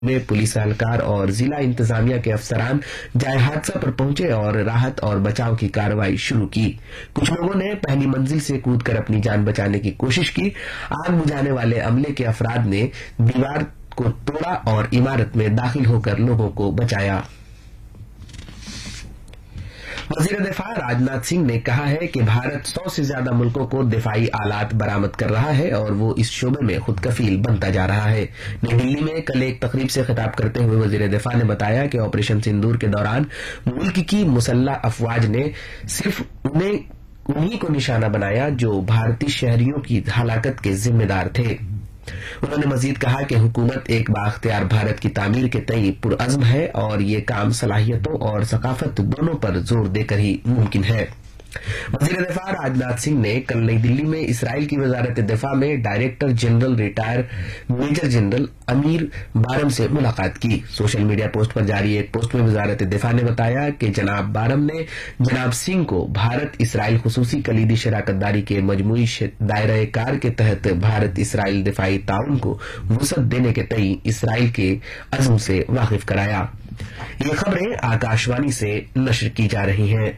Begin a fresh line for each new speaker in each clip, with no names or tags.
में पुलिस एहलकार और जिला इंतजामिया के अफसरान जाए हादसा पर पहुंचे और राहत और बचाव की कार्रवाई शुरू की। कुछ लोगों ने पहली मंजिल से कूदकर अपनी जान बचाने की कोशिश की। आग बुझाने वाले अमले के अफराद ने दीवार को तोड़ा और इमारत में दाखिल होकर लोगों को बचाया। वजीर दिफा राजनाथ सिंह ने कहा है कि भारत 100 से ज्यादा मुल्कों को दिफाई आलात बरामद कर रहा है और वो इस शोबे में खुद कफील बनता जा रहा है। नई दिल्ली में कल एक तकरीब से खिताब करते हुए वजीर दिफा ने बताया कि ऑपरेशन सिंदूर के दौरान मुल्क की मुसल्लह अफवाज ने सिर्फ उन्हीं को निशाना बनाया जो भारतीय शहरियों की हलाकत के जिम्मेदार थे। उन्होंने मजीद कहा कि हुकूमत एक बाख्तियार भारत की तामीर के तई पुरअज़्म है और ये काम सलाहियतों और सकाफत दोनों पर जोर देकर ही मुमकिन है। वजीर दिफा राजनाथ सिंह ने कल नई दिल्ली में इसराइल की वजारत दिफा में director general retire major general Amir बारम से मुलाकात की। सोशल मीडिया पोस्ट पर जारी एक पोस्ट में वजारत दिफा ने बताया कि जनाब बारम ने जनाब सिंह को भारत इसराइल खुसूसी कलीदी शराकतदारी के मजमूई दायरा कार के तहत भारत इसराइल दिफाई ताउन को वुसअत देने के तई इसराइल के अज़्म से वाकिफ कराया। ये खबरें आकाशवाणी से नशर की जा रही हैं।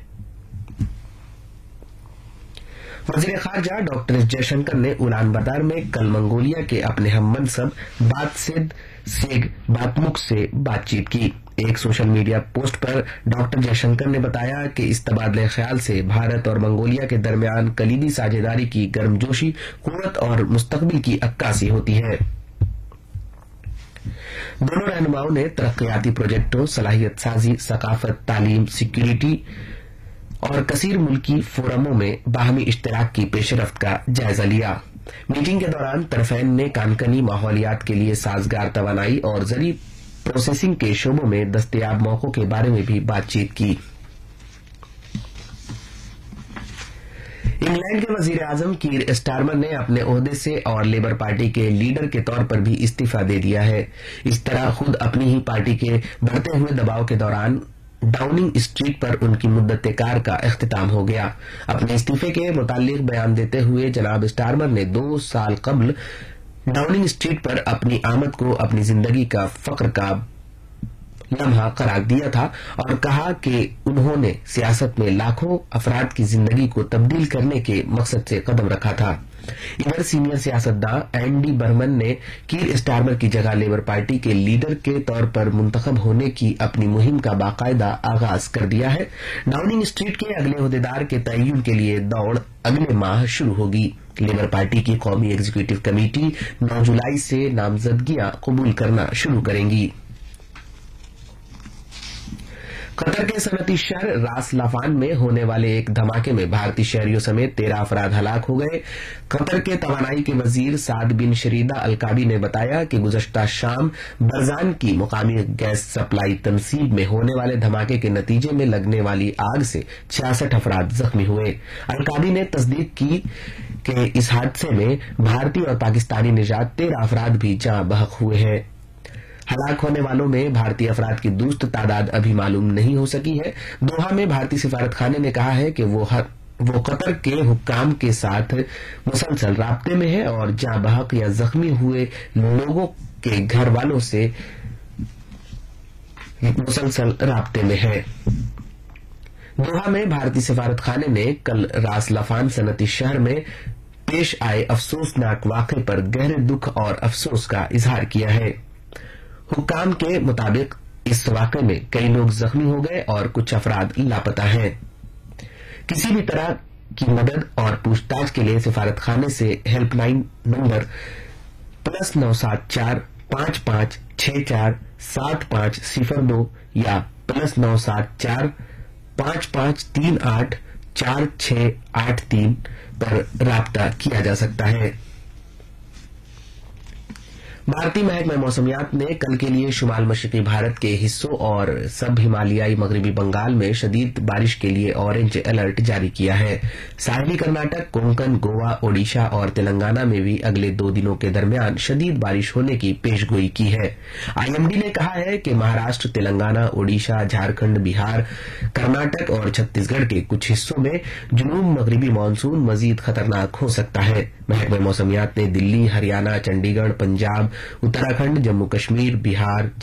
वजीर खारजा डॉक्टर एस जयशंकर ने उलान बाजार में कल मंगोलिया के अपने हम मनसब बातसेद सेग बातमुख से बातचीत की। एक सोशल मीडिया पोस्ट पर डॉक्टर जयशंकर ने बताया कि इस तबादले ख्याल से भारत और मंगोलिया के दरमियान कलीदी साझेदारी की गर्मजोशी, कुव्वत और मुस्तकबिल की अक्कासी होती है। दोनों रहनुमाओं ने तरक्कियाती प्रोजेक्टों, सलाहियत साजी, सकाफत, तालीम, सिक्योरिटी और कसीर मुल्की फोरमों में बाहमी इश्तराक की पेशरफ्त का जायजा लिया। मीटिंग के दौरान तरफैन ने कानकनी माहौलियात के लिए साजगार तवानाई और जरी प्रोसेसिंग के शोबों में दस्तयाब मौकों के बारे में भी बातचीत की। इंग्लैंड के वजीर आजम कीर स्टारमर ने अपने ओहदे से और लेबर पार्टी के लीडर के तौर पर भी इस्तीफा दे दिया है। इस तरह खुद अपनी ही पार्टी के बढ़ते हुए दबाव के दौरान डाउनिंग स्ट्रीट पर उनकी मुद्दत कार का इख्तिताम हो गया। अपने इस्तीफे के मुतालिक बयान देते हुए जनाब स्टारमर ने 2 साल कबल डाउनिंग स्ट्रीट पर अपनी आमद को अपनी जिंदगी का फख्र का लम्हा करार दिया था और कहा कि उन्होंने सियासत में लाखों अफराद की जिंदगी को तब्दील करने के मकसद से कदम रखा था। इधर सीनियर सियासतदान एंडी बर्मन ने कीर स्टारमर की जगह लेबर पार्टी के लीडर के तौर पर मुंतखब होने की अपनी मुहिम का बाकायदा आगाज कर दिया है। डाउनिंग स्ट्रीट के अगले ओहदेदार के तयन के लिए दौड़ अगले माह शुरू होगी। लेबर पार्टी की कौमी एग्जीक्यूटिव कमेटी 9 जुलाई से नामजदगियां कबूल करना शुरू करेंगी। कतर के सनती शहर रास लाफान में होने वाले एक धमाके में भारतीय शहरियों समेत 13 अफराद हलाक हो गए। कतर के तवानाई के वजीर साद बिन शरीदा अलकाबी ने बताया कि गुज़श्ता शाम बरजान की मुकामी गैस सप्लाई तनसीब में होने वाले धमाके के नतीजे में लगने वाली आग से 66 अफराद जख्मी हुए। अलकाबी ने तस्दीक की कि इस हादसे में भारतीय और पाकिस्तानी निजात 13 अफराद भी जाँ बहक हुए हैं। हलाक होने वालों में भारतीय अफराद की दुरुस्त तादाद अभी मालूम नहीं हो सकी है। दोहा में भारतीय सिफारत खाने ने कहा है कि वो कतर के हुक्काम के साथ मुसलसल राब्ते में है और जाँ बहक या जख्मी हुए लोगों के घर वालों से मुसलसल राब्ते में है। दोहा में भारतीय सिफारत खाने ने कल रास लाफान सनती शहर में पेश आए अफसोसनाक वाक़े पर गहरे दुख और अफसोस का इजहार किया है। हुक्काम के मुताबिक इस वाक़े में कई लोग जख्मी हो गए और कुछ अफराद लापता हैं। किसी भी तरह की मदद और पूछताछ के लिए सिफारत खाने से हेल्पलाइन नंबर +974 55 64 7502 या +974 55 38 4683 पर राब्ता किया जा सकता है। भारतीय महकमा मौसमियात ने कल के लिए शुमाल मशरकी भारत के हिस्सों और सब हिमालयाई मगरबी बंगाल में शदीद बारिश के लिए ऑरेंज अलर्ट जारी किया है। साहिली कर्नाटक, कोंकण, गोवा, ओडिशा और तेलंगाना में भी अगले 2 दिनों के दरमियान शदीद बारिश होने की पेशगोई की है। आईएमडी ने कहा है कि महाराष्ट्र, तेलंगाना, ओडिशा, झारखंड, बिहार, कर्नाटक और छत्तीसगढ़ के कुछ हिस्सों में जुनूब मगरबी मानसून मजीद खतरनाक हो सकता है। महकमा मौसमियात ने दिल्ली, हरियाणा, चंडीगढ़, पंजाब, उत्तराखंड, जम्मू कश्मीर, बिहार,